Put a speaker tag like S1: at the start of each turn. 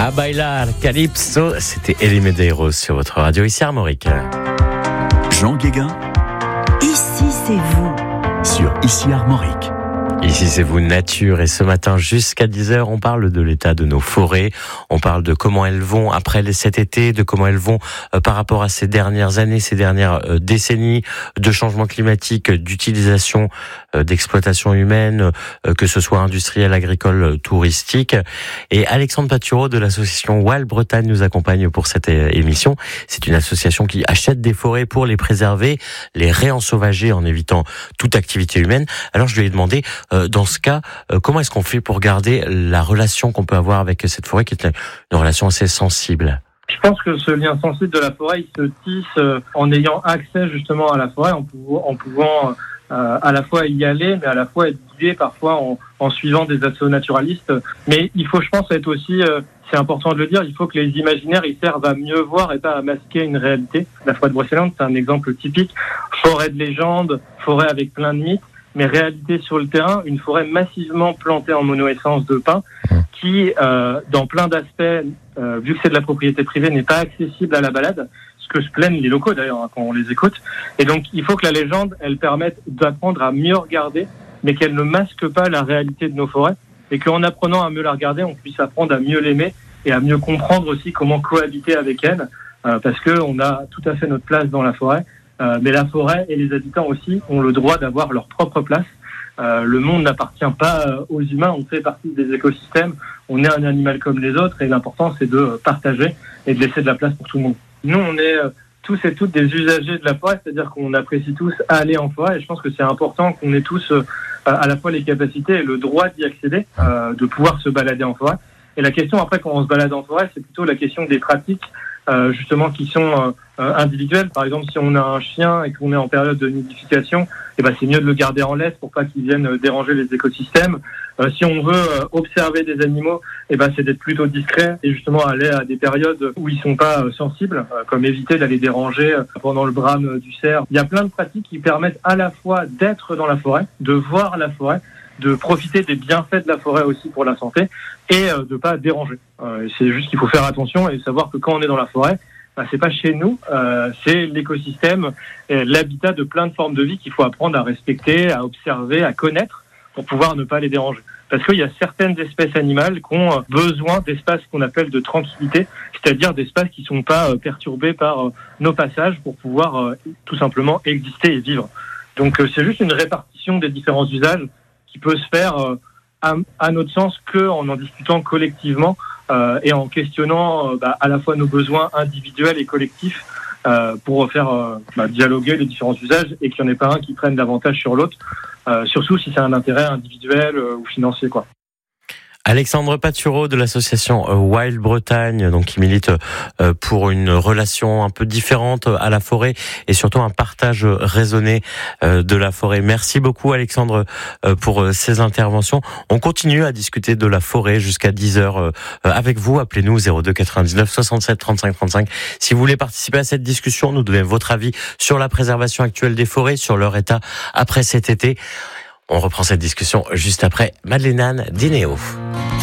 S1: A bailar Calypso, c'était Elie Medeiros sur votre radio, ici Armorique.
S2: Jean Guéguin.
S3: Ici c'est vous.
S2: Sur Ici Armorique.
S1: Ici c'est vous nature, et ce matin jusqu'à 10h on parle de l'état de nos forêts, on parle de comment elles vont après cet été, de comment elles vont par rapport à ces dernières années, ces dernières décennies de changement climatique, d'utilisation, d'exploitation humaine, que ce soit industrielle, agricole, touristique. Et Alexandre Patureau de l'association Wild Bretagne nous accompagne pour cette émission. C'est une association qui achète des forêts pour les préserver, les réensauvager en évitant toute activité humaine. Alors je lui ai demandé, dans ce cas, comment est-ce qu'on fait pour garder la relation qu'on peut avoir avec cette forêt qui est une relation assez sensible?
S4: Je pense que ce lien sensible de la forêt, il se tisse en ayant accès justement à la forêt, en pouvant à la fois y aller, mais à la fois être guidé parfois en suivant des assos naturalistes. Mais il faut, je pense, être aussi, c'est important de le dire, il faut que les imaginaires ils servent à mieux voir et pas à masquer une réalité. La forêt de Brocéliande, c'est un exemple typique. Forêt de légende, forêt avec plein de mythes, mais réalité sur le terrain, une forêt massivement plantée en monoessence de pins qui, dans plein d'aspects, vu que c'est de la propriété privée, n'est pas accessible à la balade, ce que se plaignent les locaux d'ailleurs quand on les écoute. Et donc il faut que la légende, elle permette d'apprendre à mieux regarder, mais qu'elle ne masque pas la réalité de nos forêts, et qu'en apprenant à mieux la regarder, on puisse apprendre à mieux l'aimer et à mieux comprendre aussi comment cohabiter avec elle, parce que on a tout à fait notre place dans la forêt. Mais la forêt et les habitants aussi ont le droit d'avoir leur propre place. Le monde n'appartient pas aux humains, on fait partie des écosystèmes, on est un animal comme les autres, et l'important c'est de partager et de laisser de la place pour tout le monde. Nous, on est tous et toutes des usagers de la forêt, c'est-à-dire qu'on apprécie tous aller en forêt, et je pense que c'est important qu'on ait tous à la fois les capacités et le droit d'y accéder, de pouvoir se balader en forêt. Et la question après, quand on se balade en forêt, c'est plutôt la question des pratiques justement qui sont individuelles. Par exemple, si on a un chien et qu'on est en période de nidification, c'est mieux de le garder en laisse pour pas qu'il vienne déranger les écosystèmes. Si on veut observer des animaux, c'est d'être plutôt discret et justement aller à des périodes où ils sont pas sensibles, comme éviter d'aller déranger pendant le brame du cerf. Il y a plein de pratiques qui permettent à la fois d'être dans la forêt, de voir la forêt, de profiter des bienfaits de la forêt aussi pour la santé, et de pas déranger. C'est juste qu'il faut faire attention et savoir que quand on est dans la forêt, c'est pas chez nous, c'est l'écosystème, l'habitat de plein de formes de vie qu'il faut apprendre à respecter, à observer, à connaître pour pouvoir ne pas les déranger. Parce qu'il y a certaines espèces animales qui ont besoin d'espaces qu'on appelle de tranquillité, c'est-à-dire d'espaces qui sont pas perturbés par nos passages pour pouvoir tout simplement exister et vivre. Donc c'est juste une répartition des différents usages qui peut se faire à notre sens qu'en discutant collectivement et en questionnant à la fois nos besoins individuels et collectifs pour faire dialoguer les différents usages et qu'il n'y en ait pas un qui prenne davantage sur l'autre, surtout si c'est un intérêt individuel ou financier, quoi.
S1: Alexandre Patureau de l'association Wild Bretagne, donc qui milite pour une relation un peu différente à la forêt et surtout un partage raisonné de la forêt. Merci beaucoup Alexandre pour ces interventions. On continue à discuter de la forêt jusqu'à 10h avec vous. Appelez-nous 02 99 67 35 35. Si vous voulez participer à cette discussion, nous donner votre avis sur la préservation actuelle des forêts, sur leur état après cet été. On reprend cette discussion juste après Madeleine Anne Dineo.